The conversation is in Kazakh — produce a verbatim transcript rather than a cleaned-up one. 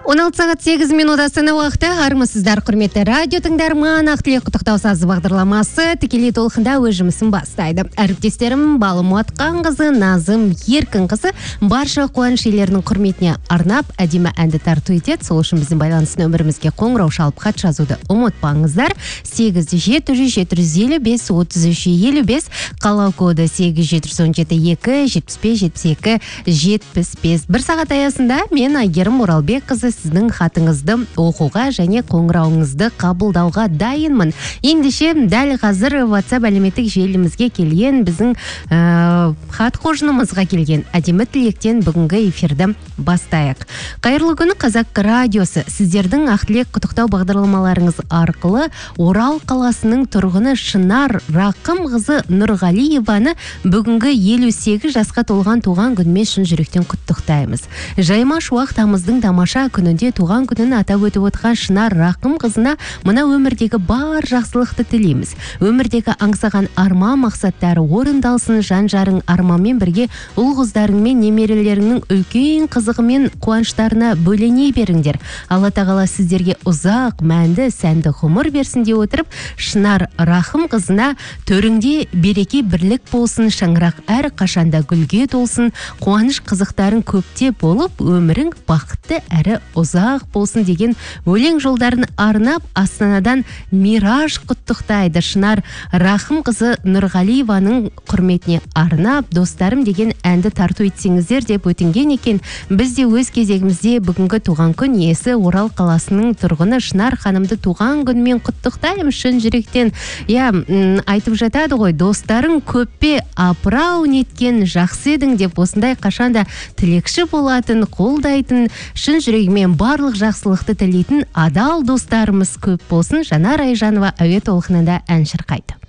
он алты сағат сегіз минут Астана уақыты. Армысыздар, құрметті радио тыңдарман. Ақ тілек құттықтау сазы бағдарламасы тікелей толқында өз жұмысын бастайды. Әріптестерім Балым Уатқанқызы, Назым Еркінқызы барша қуаныш иелерінің құрметіне арнап әдемі әнді тарту етеді. Сол үшін біздің байланыс нөмірімізге қоңырау шалып хат жазуды ұмытпаңыздар. сегіз жеті жүз жеті жүз елу бес отыз үш елу бес, қалау коды сегіз жеті жүз он жеті екі жетпіс бес жетпіс екі жетпіс бес. Бір сағат аясында мен Айгерім Оралбекқызы сіздің хатыңызды оқуға және қоңырауыңызды қабылдауға дайынмын. Ендеше дәл қазір WhatsApp әлеуметтік желімізге келген біздің ә, хат қожынымызға келген әдемі тілектен бүгінгі эфирді бастайық. Қайырлы күні Қазақ радиосы. Сіздердің ақ тілек құттықтау бағдарламаларыңыз арқылы Орал қаласының тұрғыны Шынар Рақымқызы Нұрғалиеваны бүгінгі елу сегіз жасқа толған туған күнмен шын жүректен құттықтаймыз. Жайма шуақ тамыздың тамаша күнінде туған күнін атап өтіп отырған Шынар Рақымқызына мына өмірдегі бар жақсылықты тілейміз. Өмірдегі аңсаған арман мақсаттары орындалсын, жан-жарың арманмен бірге ұл-қыздарың мен немерелеріңнің үлкен қызығы мен қуаныштарына бөлене беріңдер. Алла тағала сіздерге ұзақ, мәнді, сәнді ғұмыр берсін деп отырып, Шынар Рақымқызына төріңде береке бірлік болсын, шаңырақ әр қашанда гүлге толсын, қуаныш қызықтарын көптеп болып, өмірің бақытты әрі ұзақ болсын деген өлең жолдарын арнап Астанадан Мираж құттықтайды. Шынар Рақымқызы Нұрғалиеваның құрметіне арнап достарым деген әнді тарту етсеңіздер деп өтінген екен. Біз де өз кезегімізде бүгінгі туған күн иесі Орал қаласының тұрғыны Шынар ханымды туған күнмен құттықтаймыз шын жүректен. Я айтып жатады ғой, достарың көппе, апырау неткен жақсы едің деп осындай қашанда тілекші болатын, қолдайтын, шын жүрегімен барлық жақсылықты тілейтін адал достарымыз көп болсын. Жанар Айжанова әуе толқынында ән шырқайды.